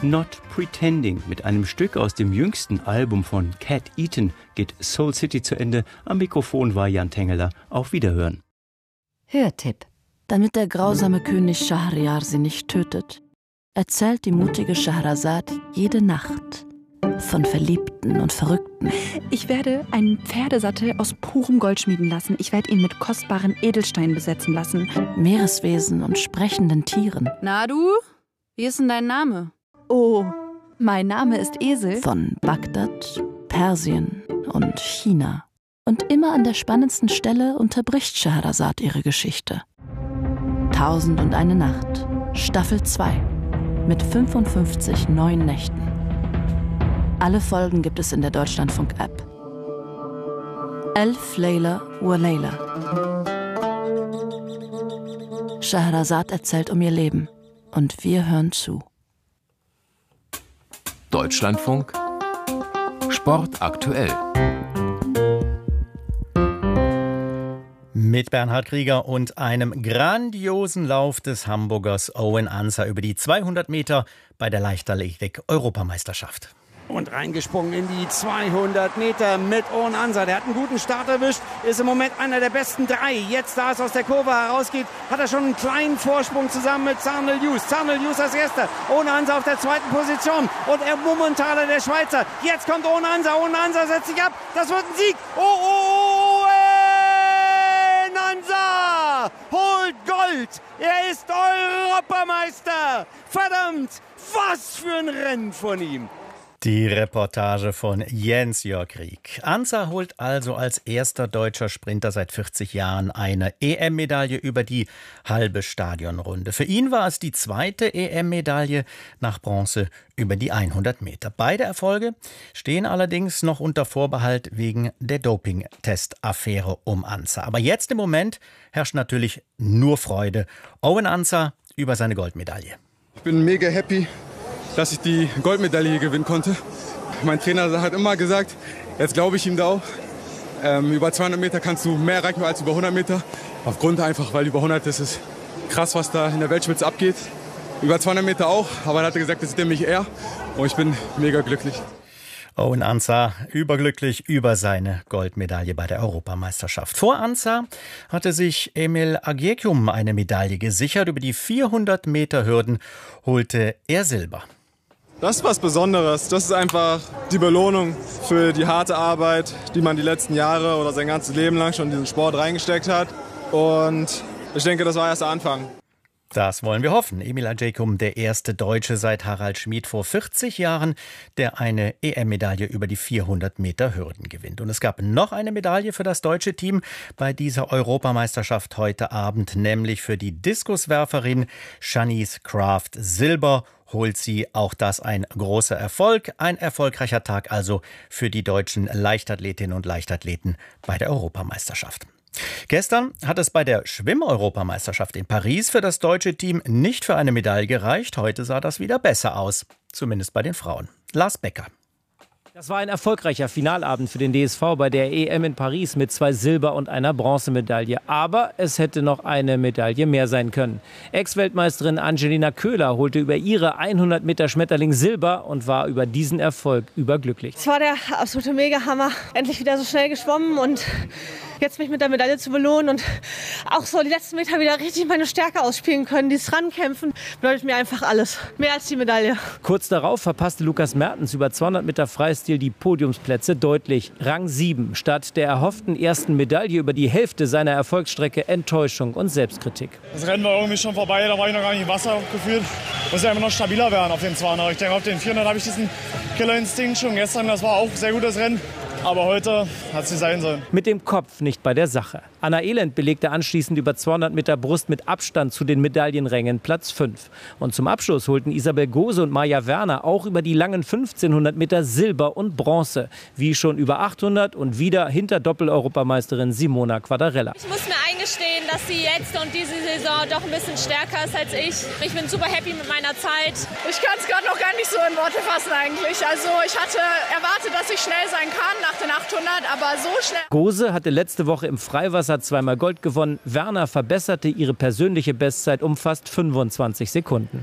Not Pretending. Mit einem Stück aus dem jüngsten Album von Cat Eaton geht Soul City zu Ende. Am Mikrofon war Jan Tengeler. Auf Wiederhören. Hörtipp. Damit der grausame König Schahriar sie nicht tötet, erzählt die mutige Scheherazad jede Nacht von Verliebten und Verrückten. Ich werde einen Pferdesattel aus purem Gold schmieden lassen. Ich werde ihn mit kostbaren Edelsteinen besetzen lassen. Meereswesen und sprechenden Tieren. Na du? Wie ist denn dein Name? Oh, mein Name ist Esel. Von Bagdad, Persien und China. Und immer an der spannendsten Stelle unterbricht Scheherazad ihre Geschichte. 1001 Nacht, Staffel 2, mit 55 neuen Nächten. Alle Folgen gibt es in der Deutschlandfunk-App. Elf Layla wa Layla. Scheherazad erzählt um ihr Leben und wir hören zu. Deutschlandfunk Sport aktuell. Mit Bernhard Krieger und einem grandiosen Lauf des Hamburgers Owen Ancer über die 200 Meter bei der Leichtathletik-Europameisterschaft. Und reingesprungen in die 200 Meter mit Owen Ancer. Der hat einen guten Start erwischt, ist im Moment einer der besten drei. Jetzt, da es aus der Kurve herausgeht, hat er schon einen kleinen Vorsprung zusammen mit Zharnel Hughes. Zharnel Hughes als erster, Owen Ancer auf der zweiten Position. Und er Mummentaler, der Schweizer. Jetzt kommt Owen Ancer. Owen Ancer setzt sich ab. Das wird ein Sieg. Owen Ancer holt Gold. Er ist Europameister. Verdammt, was für ein Rennen von ihm. Die Reportage von Jens-Jörg Rieck. Ancer holt also als erster deutscher Sprinter seit 40 Jahren eine EM-Medaille über die halbe Stadionrunde. Für ihn war es die zweite EM-Medaille nach Bronze über die 100 Meter. Beide Erfolge stehen allerdings noch unter Vorbehalt wegen der Doping-Test-Affäre um Ancer. Aber jetzt im Moment herrscht natürlich nur Freude. Owen Ancer über seine Goldmedaille. Ich bin mega happy, dass ich die Goldmedaille hier gewinnen konnte. Mein Trainer hat immer gesagt, jetzt glaube ich ihm da auch. Über 200 Meter kannst du mehr erreichen als über 100 Meter. Aufgrund einfach, weil über 100 ist es krass, was da in der Weltspitze abgeht. Über 200 Meter auch, aber er hat gesagt, das sieht er mich eher. Und ich bin mega glücklich. Owen Ancer überglücklich über seine Goldmedaille bei der Europameisterschaft. Vor Ancer hatte sich Emil Agyekum eine Medaille gesichert. Über die 400 Meter Hürden holte er Silber. Das ist was Besonderes. Das ist einfach die Belohnung für die harte Arbeit, die man die letzten Jahre oder sein ganzes Leben lang schon in diesen Sport reingesteckt hat. Und ich denke, das war erst der Anfang. Das wollen wir hoffen. Emil Agyekum, der erste Deutsche seit Harald Schmid vor 40 Jahren, der eine EM-Medaille über die 400 Meter Hürden gewinnt. Und es gab noch eine Medaille für das deutsche Team bei dieser Europameisterschaft heute Abend, nämlich für die Diskuswerferin Shanice Kraft. Silber holt sie, auch das ein großer Erfolg. Ein erfolgreicher Tag also für die deutschen Leichtathletinnen und Leichtathleten bei der Europameisterschaft. Gestern hat es bei der Schwimm-Europameisterschaft in Paris für das deutsche Team nicht für eine Medaille gereicht. Heute sah das wieder besser aus, zumindest bei den Frauen. Lars Becker. Das war ein erfolgreicher Finalabend für den DSV bei der EM in Paris mit 2 Silber- und einer Bronzemedaille. Aber es hätte noch eine Medaille mehr sein können. Ex-Weltmeisterin Angelina Köhler holte über ihre 100 Meter Schmetterling Silber und war über diesen Erfolg überglücklich. Es war der absolute Mega-Hammer. Endlich wieder so schnell geschwommen und jetzt mich mit der Medaille zu belohnen und auch so die letzten Meter wieder richtig meine Stärke ausspielen können. Dieses Rankämpfen bedeutet mir einfach alles. Mehr als die Medaille. Kurz darauf verpasste Lukas Mertens über 200 Meter Freistil die Podiumsplätze deutlich. Rang 7. Statt der erhofften ersten Medaille über die Hälfte seiner Erfolgsstrecke Enttäuschung und Selbstkritik. Das Rennen war irgendwie schon vorbei, da war ich noch gar nicht im Wasser gefühlt. Muss ja immer noch stabiler werden auf den 200. Ich denke, auf den 400 habe ich diesen Killerinstinkt schon gestern. Das war auch ein sehr gutes Rennen. Aber heute hat es nicht sein sollen. Mit dem Kopf nicht bei der Sache. Anna Elend belegte anschließend über 200 Meter Brust mit Abstand zu den Medaillenrängen Platz 5. Und zum Abschluss holten Isabel Gose und Maja Werner auch über die langen 1500 Meter Silber und Bronze. Wie schon über 800 und wieder hinter Doppel-Europameisterin Simona Quadarella. Ich muss mir eingestehen, dass sie jetzt und diese Saison doch ein bisschen stärker ist als ich. Ich bin super happy mit meiner Zeit. Ich kann es gerade noch gar nicht so in Worte fassen eigentlich. Also ich hatte erwartet, dass ich schnell sein kann nach den 800, aber so schnell. Gose hatte letzte Woche im Freiwasser zweimal Gold gewonnen. Werner verbesserte ihre persönliche Bestzeit um fast 25 Sekunden.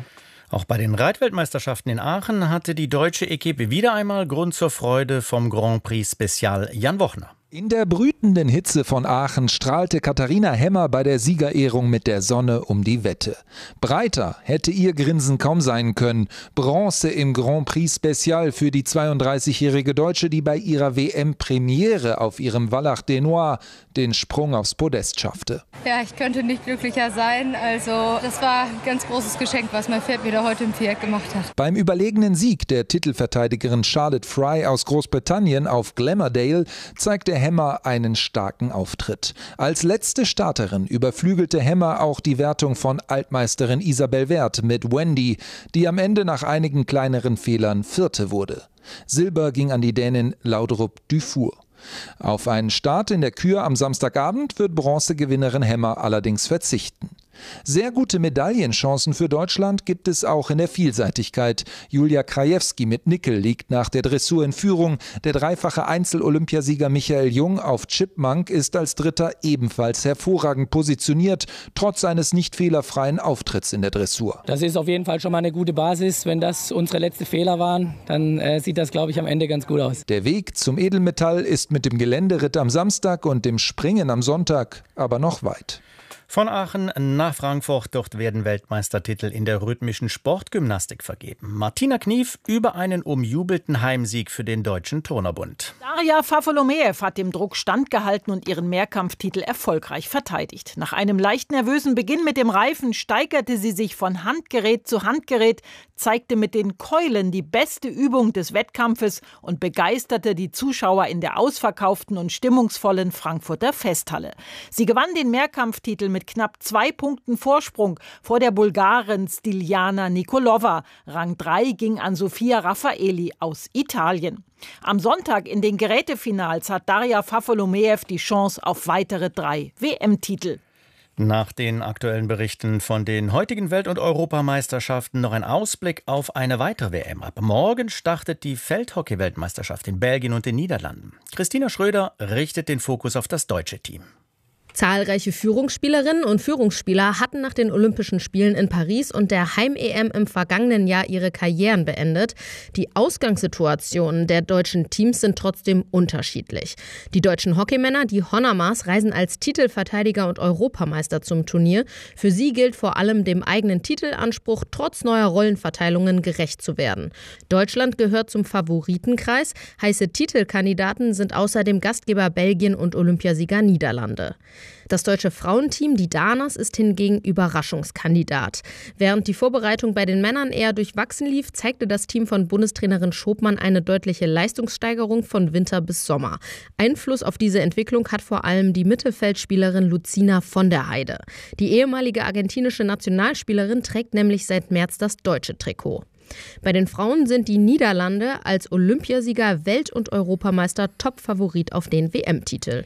Auch bei den Reitweltmeisterschaften in Aachen hatte die deutsche Equipe wieder einmal Grund zur Freude vom Grand Prix Spezial Jan Wochner. In der brütenden Hitze von Aachen strahlte Katharina Hemmer bei der Siegerehrung mit der Sonne um die Wette. Breiter hätte ihr Grinsen kaum sein können. Bronze im Grand Prix Spezial für die 32-jährige Deutsche, die bei ihrer WM-Premiere auf ihrem Wallach des Noirs den Sprung aufs Podest schaffte. Ja, ich könnte nicht glücklicher sein. Also das war ein ganz großes Geschenk, was mein Pferd mir da heute im Viereck gemacht hat. Beim überlegenen Sieg der Titelverteidigerin Charlotte Fry aus Großbritannien auf Glamourdale zeigte Hemmer einen starken Auftritt. Als letzte Starterin überflügelte Hemmer auch die Wertung von Altmeisterin Isabel Werth mit Wendy, die am Ende nach einigen kleineren Fehlern Vierte wurde. Silber ging an die Dänin Laudrup Dufour. Auf einen Start in der Kür am Samstagabend wird Bronzegewinnerin Hemmer allerdings verzichten. Sehr gute Medaillenchancen für Deutschland gibt es auch in der Vielseitigkeit. Julia Krajewski mit Nickel liegt nach der Dressur in Führung. Der dreifache Einzel-Olympiasieger Michael Jung auf Chipmunk ist als Dritter ebenfalls hervorragend positioniert, trotz seines nicht fehlerfreien Auftritts in der Dressur. Das ist auf jeden Fall schon mal eine gute Basis. Wenn das unsere letzten Fehler waren, dann sieht das, glaube ich, am Ende ganz gut aus. Der Weg zum Edelmetall ist mit dem Geländeritt am Samstag und dem Springen am Sonntag aber noch weit. Von Aachen nach Frankfurt, dort werden Weltmeistertitel in der rhythmischen Sportgymnastik vergeben. Martina Knief über einen umjubelten Heimsieg für den Deutschen Turnerbund. Darja Fafolomeev hat dem Druck standgehalten und ihren Mehrkampftitel erfolgreich verteidigt. Nach einem leicht nervösen Beginn mit dem Reifen steigerte sie sich von Handgerät zu Handgerät, zeigte mit den Keulen die beste Übung des Wettkampfes und begeisterte die Zuschauer in der ausverkauften und stimmungsvollen Frankfurter Festhalle. Sie gewann den Mehrkampftitel mit knapp 2 Punkten Vorsprung vor der Bulgarin Stiljana Nikolova. Rang 3 ging an Sofia Raffaeli aus Italien. Am Sonntag in den Gerätefinals hat Darja Fafolomeev die Chance auf weitere 3 WM-Titel. Nach den aktuellen Berichten von den heutigen Welt- und Europameisterschaften noch ein Ausblick auf eine weitere WM. Ab morgen startet die Feldhockey-Weltmeisterschaft in Belgien und den Niederlanden. Christina Schröder richtet den Fokus auf das deutsche Team. Zahlreiche Führungsspielerinnen und Führungsspieler hatten nach den Olympischen Spielen in Paris und der Heim-EM im vergangenen Jahr ihre Karrieren beendet. Die Ausgangssituationen der deutschen Teams sind trotzdem unterschiedlich. Die deutschen Hockeymänner, die Honormas, reisen als Titelverteidiger und Europameister zum Turnier. Für sie gilt vor allem, dem eigenen Titelanspruch trotz neuer Rollenverteilungen gerecht zu werden. Deutschland gehört zum Favoritenkreis. Heiße Titelkandidaten sind außerdem Gastgeber Belgien und Olympiasieger Niederlande. Das deutsche Frauenteam, die Danas, ist hingegen Überraschungskandidat. Während die Vorbereitung bei den Männern eher durchwachsen lief, zeigte das Team von Bundestrainerin Schopmann eine deutliche Leistungssteigerung von Winter bis Sommer. Einfluss auf diese Entwicklung hat vor allem die Mittelfeldspielerin Lucina von der Heide. Die ehemalige argentinische Nationalspielerin trägt nämlich seit März das deutsche Trikot. Bei den Frauen sind die Niederlande als Olympiasieger, Welt- und Europameister Top-Favorit auf den WM-Titel.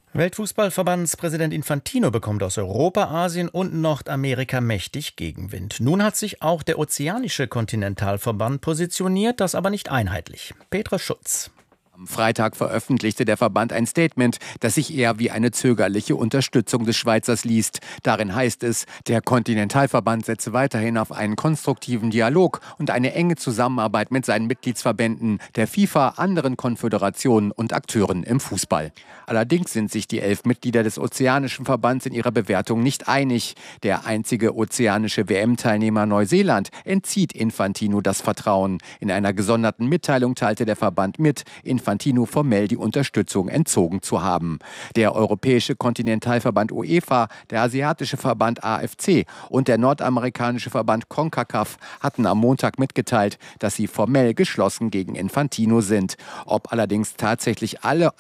Weltfußballverbandspräsident Infantino bekommt aus Europa, Asien und Nordamerika mächtig Gegenwind. Nun hat sich auch der Ozeanische Kontinentalverband positioniert, das aber nicht einheitlich. Petra Schutz. Am Freitag veröffentlichte der Verband ein Statement, das sich eher wie eine zögerliche Unterstützung des Schweizers liest. Darin heißt es, der Kontinentalverband setze weiterhin auf einen konstruktiven Dialog und eine enge Zusammenarbeit mit seinen Mitgliedsverbänden, der FIFA, anderen Konföderationen und Akteuren im Fußball. Allerdings sind sich die 11 Mitglieder des Ozeanischen Verbands in ihrer Bewertung nicht einig. Der einzige ozeanische WM-Teilnehmer Neuseeland entzieht Infantino das Vertrauen. In einer gesonderten Mitteilung teilte der Verband mit, Infantino formell die Unterstützung entzogen zu haben. Der Europäische Kontinentalverband UEFA, der Asiatische Verband AFC und der nordamerikanische Verband CONCACAF hatten am Montag mitgeteilt, dass sie formell geschlossen gegen Infantino sind. Ob allerdings tatsächlich alle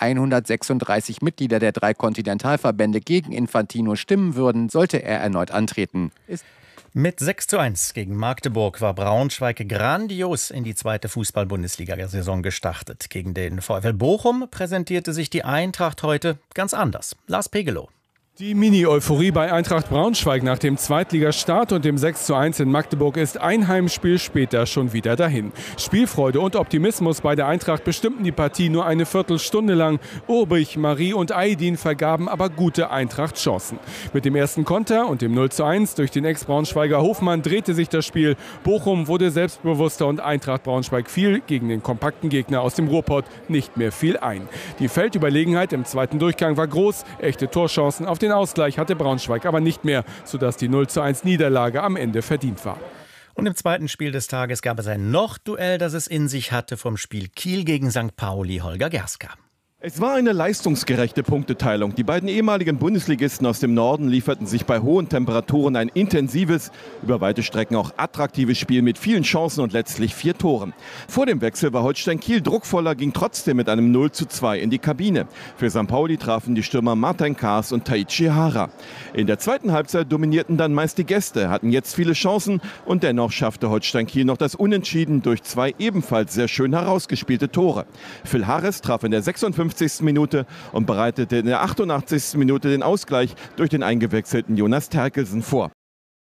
136 Mitglieder der 3 Kontinentalverbände gegen Infantino stimmen würden, sollte er erneut antreten. Mit 6:1 gegen Magdeburg war Braunschweig grandios in die 2. Fußball-Bundesliga-Saison gestartet. Gegen den VfL Bochum präsentierte sich die Eintracht heute ganz anders. Lars Pegelow. Die Mini-Euphorie bei Eintracht Braunschweig nach dem Zweitligastart und dem 6:1 in Magdeburg ist ein Heimspiel später schon wieder dahin. Spielfreude und Optimismus bei der Eintracht bestimmten die Partie nur eine Viertelstunde lang. Urbich, Marie und Aydin vergaben aber gute Eintracht-Chancen. Mit dem ersten Konter und dem 0:1 durch den Ex-Braunschweiger Hofmann drehte sich das Spiel. Bochum wurde selbstbewusster und Eintracht Braunschweig fiel gegen den kompakten Gegner aus dem Ruhrpott nicht mehr viel ein. Die Feldüberlegenheit im zweiten Durchgang war groß, echte Torchancen auf den Ausgleich hatte Braunschweig aber nicht mehr, sodass die 0:1 Niederlage am Ende verdient war. Und im zweiten Spiel des Tages gab es ein Noch-Duell, das es in sich hatte, vom Spiel Kiel gegen St. Pauli. Holger Gerska. Es war eine leistungsgerechte Punkteteilung. Die beiden ehemaligen Bundesligisten aus dem Norden lieferten sich bei hohen Temperaturen ein intensives, über weite Strecken auch attraktives Spiel mit vielen Chancen und letztlich 4 Toren. Vor dem Wechsel war Holstein Kiel druckvoller, ging trotzdem mit einem 0:2 in die Kabine. Für St. Pauli trafen die Stürmer Martin Kaas und Taichi Hara. In der zweiten Halbzeit dominierten dann meist die Gäste, hatten jetzt viele Chancen und dennoch schaffte Holstein Kiel noch das Unentschieden durch 2 ebenfalls sehr schön herausgespielte Tore. Phil Harris traf in der 56. Minute und bereitete in der 88. Minute den Ausgleich durch den eingewechselten Jonas Terkelsen vor.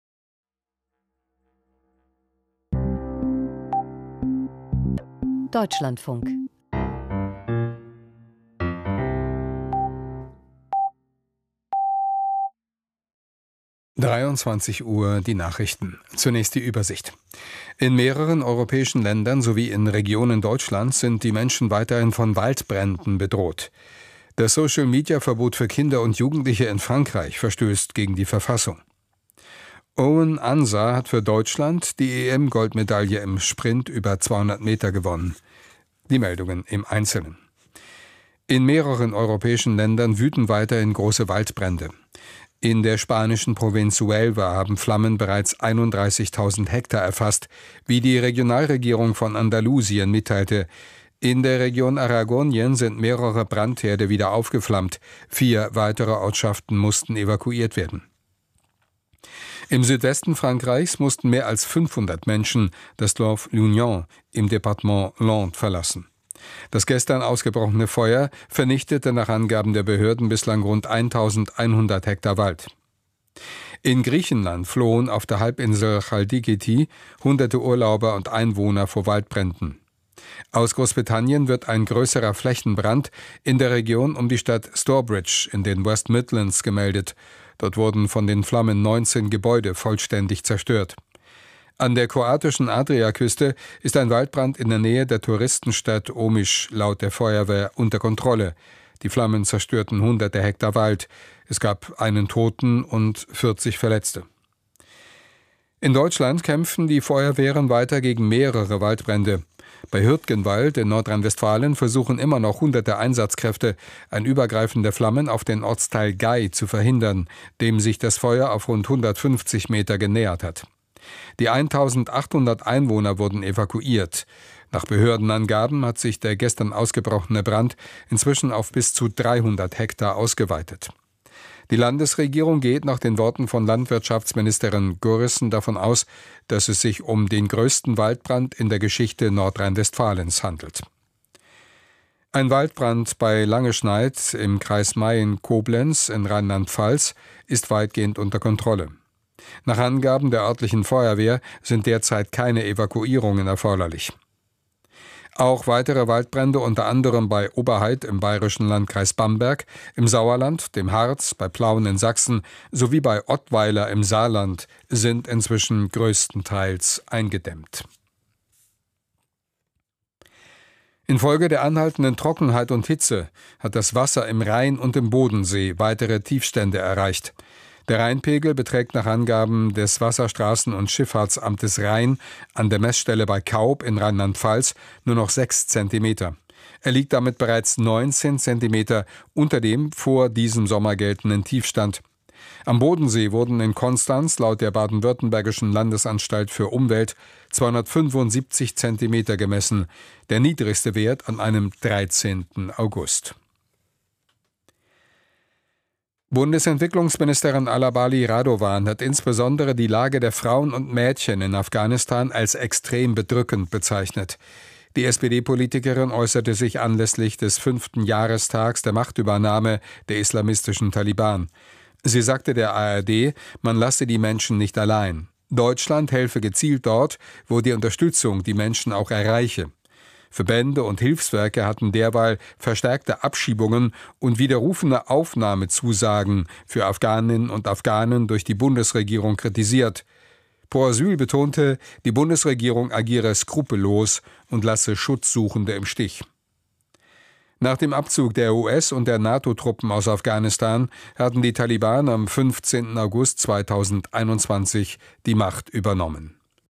Deutschlandfunk. Uhr die Nachrichten. Zunächst die Übersicht. In mehreren europäischen Ländern sowie in Regionen Deutschlands sind die Menschen weiterhin von Waldbränden bedroht. Das Social-Media-Verbot für Kinder und Jugendliche in Frankreich verstößt gegen die Verfassung. Owen Ansah hat für Deutschland die EM-Goldmedaille im Sprint über 200 Meter gewonnen. Die Meldungen im Einzelnen. In mehreren europäischen Ländern wüten weiterhin große Waldbrände. In der spanischen Provinz Huelva haben Flammen bereits 31.000 Hektar erfasst, wie die Regionalregierung von Andalusien mitteilte. In der Region Aragonien sind mehrere Brandherde wieder aufgeflammt. 4 weitere Ortschaften mussten evakuiert werden. Im Südwesten Frankreichs mussten mehr als 500 Menschen das Dorf Lugnon im Departement Landes verlassen. Das gestern ausgebrochene Feuer vernichtete nach Angaben der Behörden bislang rund 1.100 Hektar Wald. In Griechenland flohen auf der Halbinsel Chalkidiki hunderte Urlauber und Einwohner vor Waldbränden. Aus Großbritannien wird ein größerer Flächenbrand in der Region um die Stadt Stourbridge in den West Midlands gemeldet. Dort wurden von den Flammen 19 Gebäude vollständig zerstört. An der kroatischen Adriaküste ist ein Waldbrand in der Nähe der Touristenstadt Omiš laut der Feuerwehr unter Kontrolle. Die Flammen zerstörten hunderte Hektar Wald. Es gab einen Toten und 40 Verletzte. In Deutschland kämpfen die Feuerwehren weiter gegen mehrere Waldbrände. Bei Hürtgenwald in Nordrhein-Westfalen versuchen immer noch hunderte Einsatzkräfte, ein Übergreifen der Flammen auf den Ortsteil Gei zu verhindern, dem sich das Feuer auf rund 150 Meter genähert hat. Die 1.800 Einwohner wurden evakuiert. Nach Behördenangaben hat sich der gestern ausgebrochene Brand inzwischen auf bis zu 300 Hektar ausgeweitet. Die Landesregierung geht nach den Worten von Landwirtschaftsministerin Görissen davon aus, dass es sich um den größten Waldbrand in der Geschichte Nordrhein-Westfalens handelt. Ein Waldbrand bei Langeschneid im Kreis Mayen-Koblenz in Rheinland-Pfalz ist weitgehend unter Kontrolle. Nach Angaben der örtlichen Feuerwehr sind derzeit keine Evakuierungen erforderlich. Auch weitere Waldbrände, unter anderem bei Oberheid im bayerischen Landkreis Bamberg, im Sauerland, dem Harz, bei Plauen in Sachsen sowie bei Ottweiler im Saarland, sind inzwischen größtenteils eingedämmt. Infolge der anhaltenden Trockenheit und Hitze hat das Wasser im Rhein und im Bodensee weitere Tiefstände erreicht. Der Rheinpegel beträgt nach Angaben des Wasserstraßen- und Schifffahrtsamtes Rhein an der Messstelle bei Kaub in Rheinland-Pfalz nur noch 6 Zentimeter. Er liegt damit bereits 19 Zentimeter unter dem vor diesem Sommer geltenden Tiefstand. Am Bodensee wurden in Konstanz laut der baden-württembergischen Landesanstalt für Umwelt 275 Zentimeter gemessen, der niedrigste Wert an einem 13. August. Bundesentwicklungsministerin Alabali Radovan hat insbesondere die Lage der Frauen und Mädchen in Afghanistan als extrem bedrückend bezeichnet. Die SPD-Politikerin äußerte sich anlässlich des 5. Jahrestags der Machtübernahme der islamistischen Taliban. Sie sagte der ARD, man lasse die Menschen nicht allein. Deutschland helfe gezielt dort, wo die Unterstützung die Menschen auch erreiche. Verbände und Hilfswerke hatten derweil verstärkte Abschiebungen und widerrufene Aufnahmezusagen für Afghaninnen und Afghanen durch die Bundesregierung kritisiert. Pro Asyl betonte, die Bundesregierung agiere skrupellos und lasse Schutzsuchende im Stich. Nach dem Abzug der US- und der NATO-Truppen aus Afghanistan hatten die Taliban am 15. August 2021 die Macht übernommen.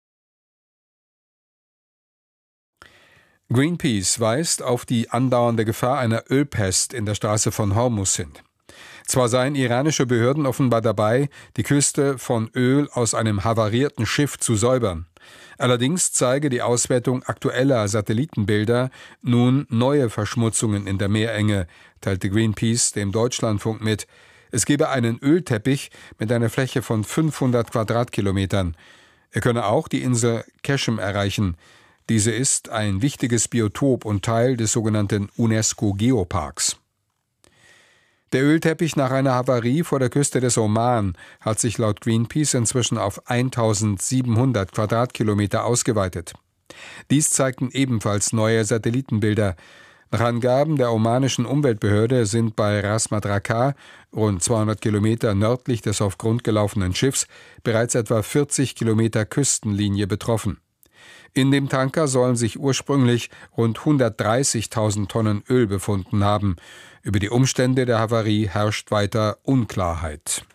Greenpeace weist auf die andauernde Gefahr einer Ölpest in der Straße von Hormuz hin. Zwar seien iranische Behörden offenbar dabei, die Küste von Öl aus einem havarierten Schiff zu säubern. Allerdings zeige die Auswertung aktueller Satellitenbilder nun neue Verschmutzungen in der Meerenge, teilte Greenpeace dem Deutschlandfunk mit. Es gebe einen Ölteppich mit einer Fläche von 500 Quadratkilometern. Er könne auch die Insel Keshem erreichen. Diese ist ein wichtiges Biotop und Teil des sogenannten UNESCO-Geoparks. Der Ölteppich nach einer Havarie vor der Küste des Oman hat sich laut Greenpeace inzwischen auf 1700 Quadratkilometer ausgeweitet. Dies zeigten ebenfalls neue Satellitenbilder. Nach Angaben der omanischen Umweltbehörde sind bei Ras Madraka, rund 200 Kilometer nördlich des auf Grund gelaufenen Schiffs, bereits etwa 40 Kilometer Küstenlinie betroffen. In dem Tanker sollen sich ursprünglich rund 130.000 Tonnen Öl befunden haben. Über die Umstände der Havarie herrscht weiter Unklarheit.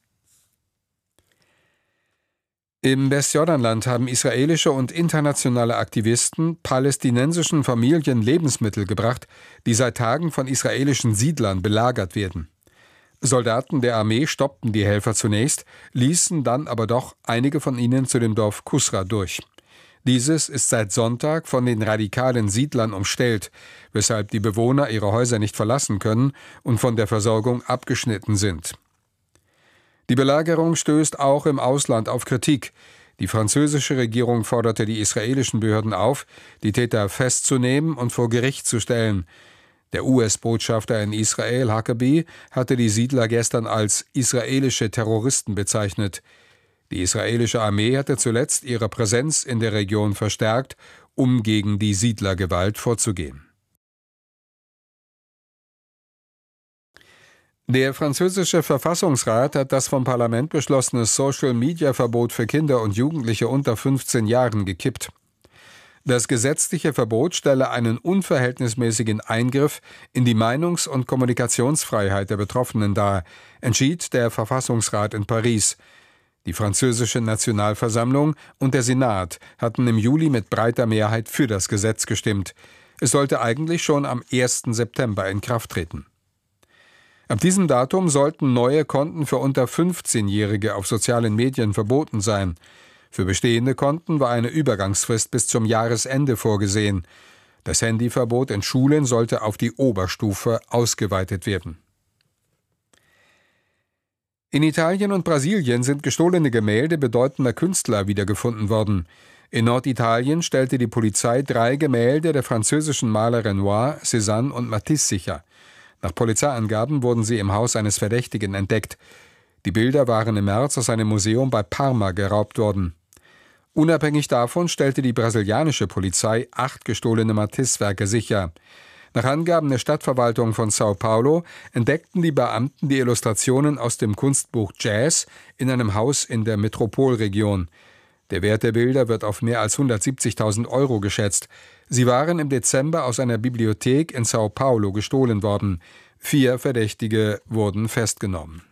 Im Westjordanland haben israelische und internationale Aktivisten palästinensischen Familien Lebensmittel gebracht, die seit Tagen von israelischen Siedlern belagert werden. Soldaten der Armee stoppten die Helfer zunächst, ließen dann aber doch einige von ihnen zu dem Dorf Kusra durch. Dieses ist seit Sonntag von den radikalen Siedlern umstellt, weshalb die Bewohner ihre Häuser nicht verlassen können und von der Versorgung abgeschnitten sind. Die Belagerung stößt auch im Ausland auf Kritik. Die französische Regierung forderte die israelischen Behörden auf, die Täter festzunehmen und vor Gericht zu stellen. Der US-Botschafter in Israel, Huckabee, hatte die Siedler gestern als israelische Terroristen bezeichnet. Die israelische Armee hatte zuletzt ihre Präsenz in der Region verstärkt, um gegen die Siedlergewalt vorzugehen. Der französische Verfassungsrat hat das vom Parlament beschlossene Social-Media-Verbot für Kinder und Jugendliche unter 15 Jahren gekippt. Das gesetzliche Verbot stelle einen unverhältnismäßigen Eingriff in die Meinungs- und Kommunikationsfreiheit der Betroffenen dar, entschied der Verfassungsrat in Paris. Die französische Nationalversammlung und der Senat hatten im Juli mit breiter Mehrheit für das Gesetz gestimmt. Es sollte eigentlich schon am 1. September in Kraft treten. Ab diesem Datum sollten neue Konten für unter 15-Jährige auf sozialen Medien verboten sein. Für bestehende Konten war eine Übergangsfrist bis zum Jahresende vorgesehen. Das Handyverbot in Schulen sollte auf die Oberstufe ausgeweitet werden. In Italien und Brasilien sind gestohlene Gemälde bedeutender Künstler wiedergefunden worden. In Norditalien stellte die Polizei 3 Gemälde der französischen Maler Renoir, Cézanne und Matisse sicher. Nach Polizeiangaben wurden sie im Haus eines Verdächtigen entdeckt. Die Bilder waren im März aus einem Museum bei Parma geraubt worden. Unabhängig davon stellte die brasilianische Polizei 8 gestohlene Matisse-Werke sicher. Nach Angaben der Stadtverwaltung von São Paulo entdeckten die Beamten die Illustrationen aus dem Kunstbuch Jazz in einem Haus in der Metropolregion. Der Wert der Bilder wird auf mehr als 170.000 Euro geschätzt. Sie waren im Dezember aus einer Bibliothek in São Paulo gestohlen worden. 4 Verdächtige wurden festgenommen.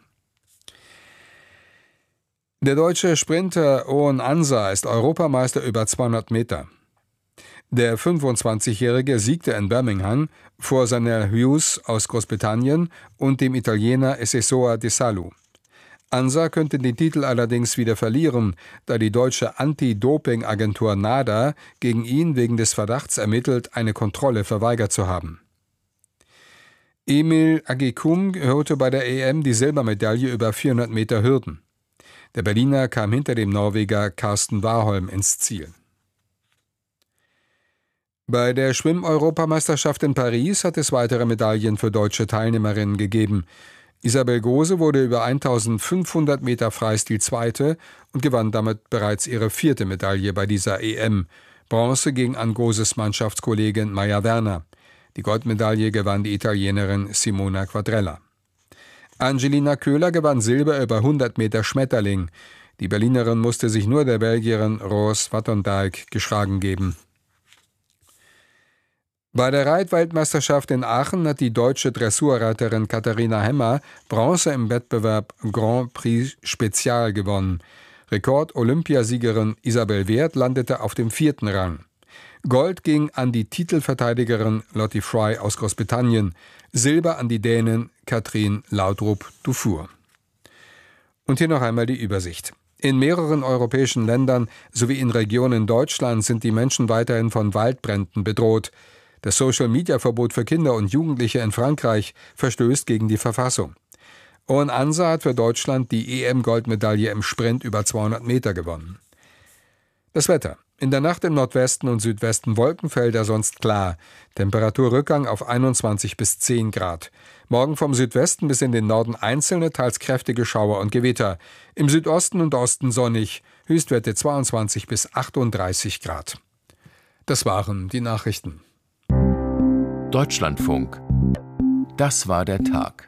Der deutsche Sprinter Oon Ansa ist Europameister über 200 Meter. Der 25-Jährige siegte in Birmingham vor Sanel Hughes aus Großbritannien und dem Italiener Esesoa De Salu. Ansa könnte den Titel allerdings wieder verlieren, da die deutsche Anti-Doping-Agentur NADA gegen ihn wegen des Verdachts ermittelt, eine Kontrolle verweigert zu haben. Emil Agyekum holte bei der EM die Silbermedaille über 400 Meter Hürden. Der Berliner kam hinter dem Norweger Carsten Warholm ins Ziel. Bei der Schwimm-Europameisterschaft in Paris hat es weitere Medaillen für deutsche Teilnehmerinnen gegeben. Isabel Gose wurde über 1500 Meter Freistil Zweite und gewann damit bereits ihre 4. Medaille bei dieser EM. Bronze ging an Goses Mannschaftskollegin Maja Werner. Die Goldmedaille gewann die Italienerin Simona Quadrella. Angelina Köhler gewann Silber über 100 Meter Schmetterling. Die Berlinerin musste sich nur der Belgierin Roos Wattendijk geschlagen geben. Bei der Reitweltmeisterschaft in Aachen hat die deutsche Dressurreiterin Katharina Hemmer Bronze im Wettbewerb Grand Prix Spezial gewonnen. Rekord-Olympiasiegerin Isabel Wert landete auf dem 4. Rang. Gold ging an die Titelverteidigerin Lottie Fry aus Großbritannien, Silber an die Dänin Katrin Laudrup-Dufour. Und hier noch einmal die Übersicht. In mehreren europäischen Ländern sowie in Regionen Deutschlands sind die Menschen weiterhin von Waldbränden bedroht. Das Social-Media-Verbot für Kinder und Jugendliche in Frankreich verstößt gegen die Verfassung. Owen Ansa hat für Deutschland die EM-Goldmedaille im Sprint über 200 Meter gewonnen. Das Wetter. In der Nacht im Nordwesten und Südwesten Wolkenfelder, sonst klar. Temperaturrückgang auf 21 bis 10 Grad. Morgen vom Südwesten bis in den Norden einzelne, teils kräftige Schauer und Gewitter. Im Südosten und Osten sonnig. Höchstwerte 22 bis 38 Grad. Das waren die Nachrichten. Deutschlandfunk. Das war der Tag.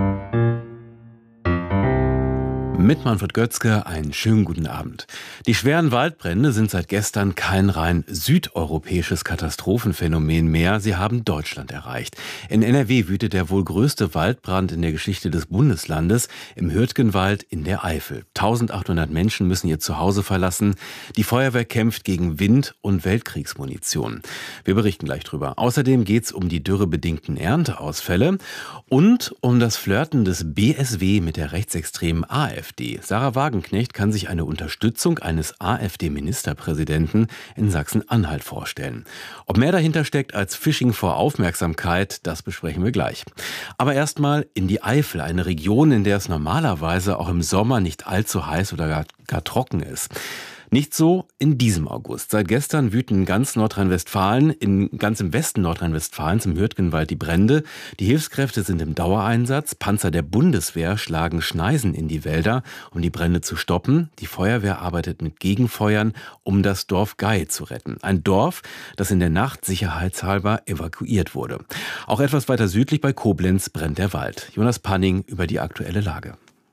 Mit Manfred Götzke einen schönen guten Abend. Die schweren Waldbrände sind seit gestern kein rein südeuropäisches Katastrophenphänomen mehr. Sie haben Deutschland erreicht. In NRW wütet der wohl größte Waldbrand in der Geschichte des Bundeslandes im Hürtgenwald in der Eifel. 1800 Menschen müssen ihr Zuhause verlassen. Die Feuerwehr kämpft gegen Wind- und Weltkriegsmunition. Wir berichten gleich drüber. Außerdem geht es um die dürrebedingten Ernteausfälle und um das Flirten des BSW mit der rechtsextremen AfD. Sarah Wagenknecht kann sich eine Unterstützung eines AfD-Ministerpräsidenten in Sachsen-Anhalt vorstellen. Ob mehr dahinter steckt als Phishing vor Aufmerksamkeit, das besprechen wir gleich. Aber erstmal in die Eifel, eine Region, in der es normalerweise auch im Sommer nicht allzu heiß oder gar trocken ist. Nicht so in diesem August. Seit gestern wüten ganz Nordrhein-Westfalen, ganz im Westen Nordrhein-Westfalens im Hürtgenwald die Brände. Die Hilfskräfte sind im Dauereinsatz. Panzer der Bundeswehr schlagen Schneisen in die Wälder, um die Brände zu stoppen. Die Feuerwehr arbeitet mit Gegenfeuern, um das Dorf Gei zu retten. Ein Dorf, das in der Nacht sicherheitshalber evakuiert wurde. Auch etwas weiter südlich bei Koblenz brennt der Wald. Jonas Panning über die aktuelle Lage.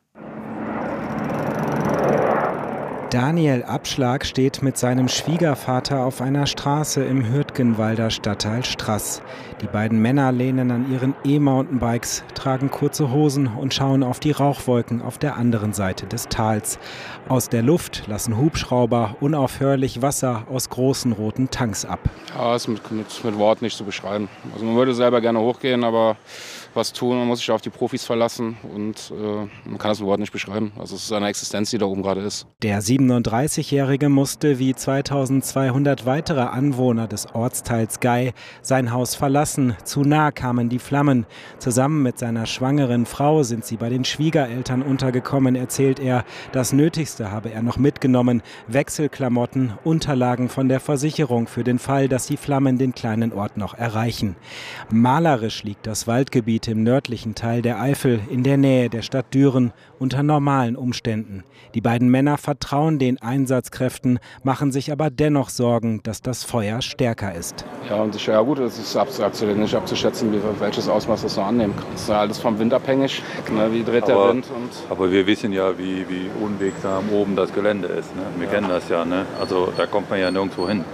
Daniel Abschlag steht mit seinem Schwiegervater auf einer Straße im Hürtgenwalder Stadtteil Straß. Die beiden Männer lehnen an ihren E-Mountainbikes, tragen kurze Hosen und schauen auf die Rauchwolken auf der anderen Seite des Tals. Aus der Luft lassen Hubschrauber unaufhörlich Wasser aus großen roten Tanks ab. Ja, ist mit Worten nicht zu beschreiben. Also man würde selber gerne hochgehen, aber was tun, man muss sich auf die Profis verlassen und man kann das mit Worten nicht beschreiben. Also es ist eine Existenz, die da oben gerade ist. Der 37-Jährige musste wie 2200 weitere Anwohner des Ortsteils Gei sein Haus verlassen. Zu nah kamen die Flammen. Zusammen mit seiner schwangeren Frau sind sie bei den Schwiegereltern untergekommen, erzählt er. Das Nötigste habe er noch mitgenommen: Wechselklamotten, Unterlagen von der Versicherung für den Fall, dass die Flammen den kleinen Ort noch erreichen. Malerisch liegt das Waldgebiet im nördlichen Teil der Eifel in der Nähe der Stadt Düren unter normalen Umständen. Die beiden Männer vertrauen den Einsatzkräften, machen sich aber dennoch Sorgen, dass das Feuer stärker ist. Ja, und ja gut, es ist aktuell nicht abzuschätzen, welches Ausmaß das noch annehmen kann. Es ist ja alles vom Wind abhängig, wie dreht der Wind. Aber wir wissen ja, wie unwegsam oben das Gelände ist. Ne? Wir kennen das ja, ne? Also da kommt man ja nirgendwo hin.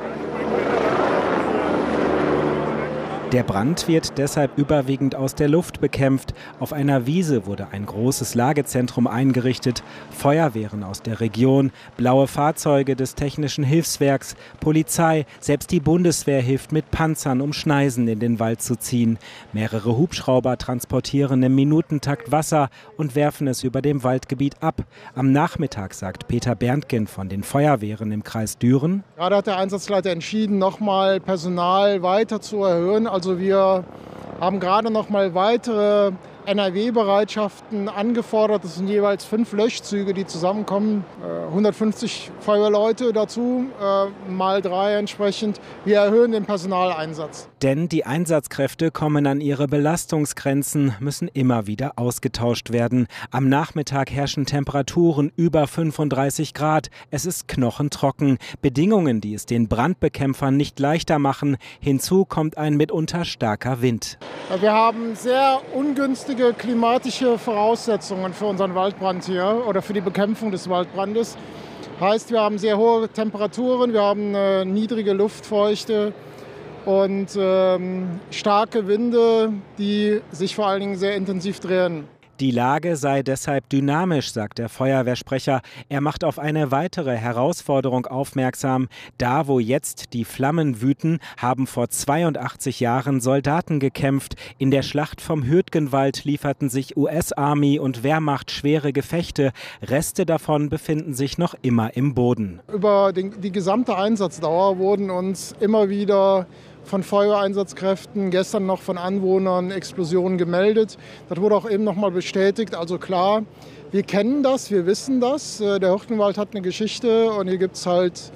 Der Brand wird deshalb überwiegend aus der Luft bekämpft. Auf einer Wiese wurde ein großes Lagezentrum eingerichtet. Feuerwehren aus der Region, blaue Fahrzeuge des Technischen Hilfswerks, Polizei, selbst die Bundeswehr hilft mit Panzern, um Schneisen in den Wald zu ziehen. Mehrere Hubschrauber transportieren im Minutentakt Wasser und werfen es über dem Waldgebiet ab. Am Nachmittag, sagt Peter Berntgen von den Feuerwehren im Kreis Düren: Gerade hat der Einsatzleiter entschieden, nochmal Personal weiter zu erhöhen. Also wir haben gerade noch mal weitere NRW-Bereitschaften angefordert. Das sind jeweils 5 Löschzüge, die zusammenkommen. 150 Feuerwehrleute dazu, mal 3 entsprechend. Wir erhöhen den Personaleinsatz. Denn die Einsatzkräfte kommen an ihre Belastungsgrenzen, müssen immer wieder ausgetauscht werden. Am Nachmittag herrschen Temperaturen über 35 Grad. Es ist knochentrocken. Bedingungen, die es den Brandbekämpfern nicht leichter machen. Hinzu kommt ein mitunter starker Wind. Wir haben sehr ungünstige klimatische Voraussetzungen für unseren Waldbrand hier oder für die Bekämpfung des Waldbrandes. Heißt, wir haben sehr hohe Temperaturen, wir haben eine niedrige Luftfeuchte und starke Winde, die sich vor allen Dingen sehr intensiv drehen. Die Lage sei deshalb dynamisch, sagt der Feuerwehrsprecher. Er macht auf eine weitere Herausforderung aufmerksam. Da, wo jetzt die Flammen wüten, haben vor 82 Jahren Soldaten gekämpft. In der Schlacht vom Hürtgenwald lieferten sich US-Army und Wehrmacht schwere Gefechte. Reste davon befinden sich noch immer im Boden. Über die gesamte Einsatzdauer wurden uns immer wieder von Feuereinsatzkräften, gestern noch von Anwohnern Explosionen gemeldet. Das wurde auch eben noch mal bestätigt. Also klar, wir kennen das, wir wissen das. Der Hürtgenwald hat eine Geschichte und hier gibt es halt